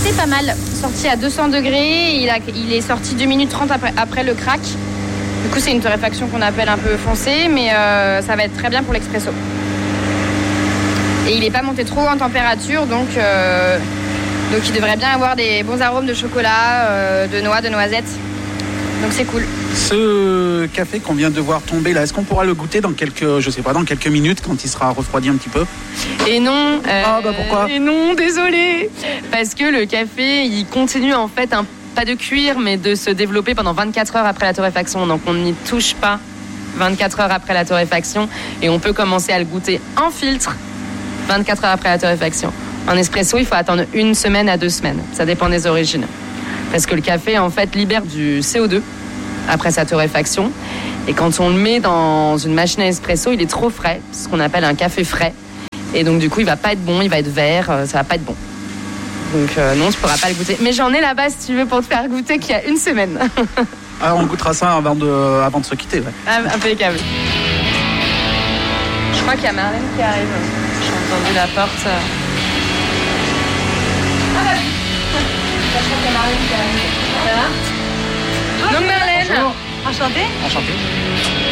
monté pas mal, sorti à 200 degrés, il est sorti 2 minutes 30 après le crack. Du coup, c'est une torréfaction qu'on appelle un peu foncée, mais ça va être très bien pour l'expresso. Et il n'est pas monté trop en température, donc il devrait bien avoir des bons arômes de chocolat, de noix, de noisettes. Donc c'est cool. Ce café qu'on vient de voir tomber là, est-ce qu'on pourra le goûter dans quelques minutes quand il sera refroidi un petit peu? Et non. Pourquoi? Et non, désolé. Parce que le café, il continue en fait pas de cuire, mais de se développer pendant 24 heures après la torréfaction. Donc on n'y touche pas 24 heures après la torréfaction. Et on peut commencer à le goûter en filtre 24 heures après la torréfaction. En espresso, il faut attendre 1 semaine à 2 semaines. Ça dépend des origines. Parce que le café, en fait, libère du CO2 après sa torréfaction. Et quand on le met dans une machine à espresso, il est trop frais, ce qu'on appelle un café frais. Et donc, du coup, il va pas être bon, il va être vert, ça va pas être bon. Donc, non, tu pourras pas le goûter. Mais j'en ai là-bas, si tu veux, pour te faire goûter, qu'il y a 1 semaine. On goûtera ça avant de se quitter. Ouais. Impeccable. Je crois qu'il y a Marlène qui arrive. J'ai entendu la porte. Je crois qu'il y a Marlène qui arrive. Ça va? Donc Marlène. Bonjour. Enchantée. Enchanté.